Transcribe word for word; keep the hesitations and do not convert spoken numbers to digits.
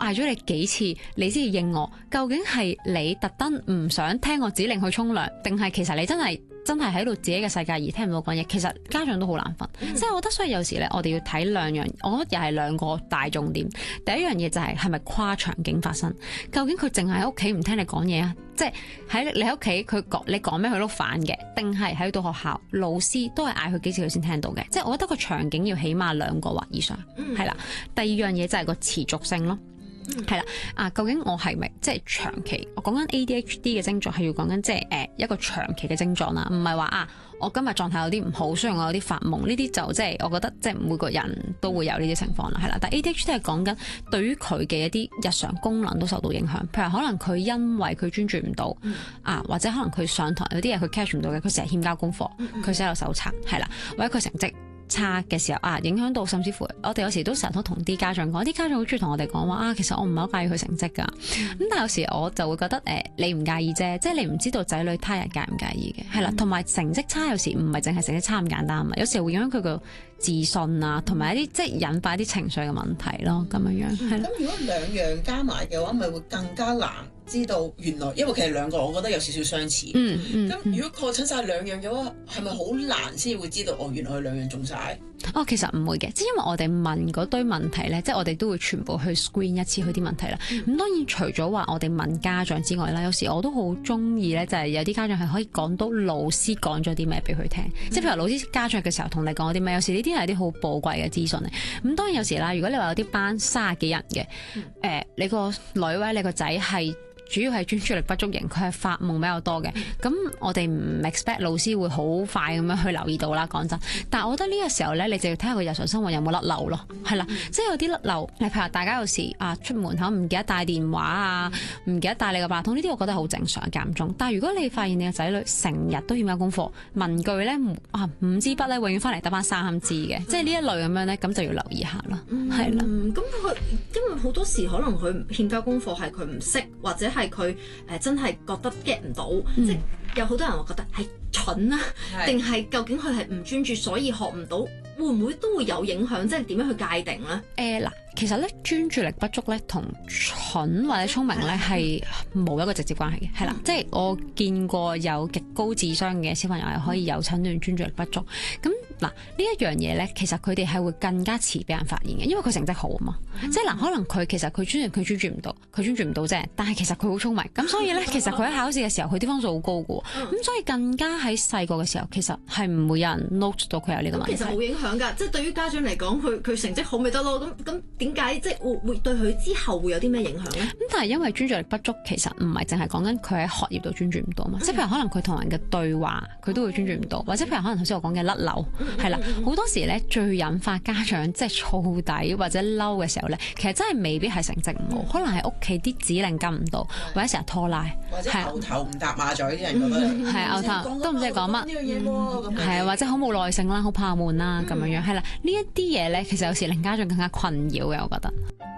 嗌咗你幾次，你先至應我，究竟係你特登唔想聽我指令去沖涼，定係其實你真係真係喺度自己嘅世界而聽唔到講嘢？其實家長都好難分，即係、嗯、我覺得所以有時咧，我哋要睇兩樣，我覺得又係兩個大重點。第一樣嘢就係係咪跨場景發生？究竟佢淨係喺屋企唔聽你講嘢啊？即係喺你喺屋企佢講你講咩佢都反嘅，定係喺到學校老師都係嗌佢幾次佢先聽到嘅？即係我覺得個場景要起碼兩個或以上，係啦、嗯。第二樣嘢就係個持續性咯。係啦，啊，究竟我係咪即係長期？我講緊 A D H D 嘅症狀係要講緊即係誒一個長期嘅症狀啦，唔係話啊，我今日狀態有啲唔好，雖然我有啲發夢，呢啲就即係我覺得即係每個人都會有呢啲情況啦，係啦。但 A D H D 係講緊對於佢嘅一啲日常功能都受到影響，譬如可能佢因為佢專注唔到、嗯、啊，或者可能佢上堂有啲嘢佢 catch 唔到嘅，佢成日欠交功課，佢寫落手冊，係啦，或者佢成績差嘅時候啊，影響到甚至乎我哋有時都成日都同啲家長講，啲家長好中意同我哋講話啊，其實我唔係好介意佢成績噶，咁、嗯、但係有時我就會覺得誒、呃，你唔介意啫，即係你唔知道仔女他人介唔介意嘅，係啦，同埋成績差有時唔係淨係成績差咁簡單啊嘛，有時會影響佢個自信啊，同埋一啲即係引發啲情緒嘅問題咯，咁樣樣係啦。咁、 嗯、如果兩樣加埋嘅話，咪會更加難知道原來，因為其實兩個我覺得有少少相似。嗯嗯。咁、嗯、如果確診晒兩樣嘅話，係咪好難先會知道哦？原來佢兩樣中晒？ 哦，其實唔會嘅，即係因為我哋問嗰堆問題咧，即係我哋都會全部去 screen 一次佢啲問題啦。咁、嗯、當然除咗話我哋問家長之外啦，有時我都好中意咧，就係有啲家長係可以講到老師講咗啲咩俾佢聽，嗯、即係譬如老師家長嘅時候同你講啲咩，有時呢啲係啲好寶貴嘅資訊嚟。咁當然有時啦，如果你話有啲班三十幾人嘅，誒、嗯呃，你個女或者你個仔係主要係專注力不足型，佢係發夢比較多嘅，咁我哋唔 expect 老師會好快咁樣去留意到啦。講真，但係我覺得呢個時候咧，你就要睇下佢日常生活有冇甩漏咯，係啦，即係有啲甩漏，你譬如大家有時啊出門口唔記得帶電話啊，唔記得帶你個八達通，呢啲我覺得好正常間中。但係如果你發現你個仔女成日都欠交功課，文具咧啊五支筆咧永遠翻嚟得翻三支嘅，即係呢一類咁樣咧，咁就要留意下啦，係啦。 咁佢因為好多時可能佢欠交功課係佢唔識或者。係佢誒真係覺得 get 唔到，嗯、即係有好多人會覺得係蠢啊，定係是究竟佢係唔專注，所以學唔到，會唔會都會有影響？即係點樣去界定咧？誒嗱、呃，其實咧專注力不足咧同蠢或者聰明咧係冇一個直接關係嘅，係啦，即係我見過有極高智商嘅小朋友係可以有診斷專注力不足，咁。嗱，呢一樣嘢咧，其實佢哋係會更加遲俾人發現嘅，因為佢成績好啊嘛。嗯、即係嗱，可能佢其實佢專注佢專注唔到，佢專注唔到啫。但係其實佢好聰明，咁所以咧，其實佢喺考試嘅時候，佢啲分數好高嘅。咁、嗯、所以更加喺細個嘅時候，其實係唔會有人 note 到佢有呢個問題。其實冇影響㗎，即係對於家長嚟講，佢佢成績好咪得咯。咁咁點解即係會會對佢之後會有啲咩影響咧？咁但係因為專注力不足，其實唔係淨係講緊佢喺學業度專注唔到嘛。嗯、即係譬如可能佢同人嘅對話，佢都會專注唔到，或者譬如可能頭先我講嘅甩漏。係啦，好多時咧最引發家長即係燥底或者嬲嘅時候咧，其實真係未必係成績唔好，可能係屋企啲指令跟唔到，或者成日拖拉， 或者牛頭唔搭馬嘴啲人覺得係牛頭都唔知講乜，呢樣嘢喎，係啊，或者好冇耐性啦，好怕悶啦咁樣樣，係啦，呢一啲嘢咧，其實有時令家長更加困擾嘅，我覺得。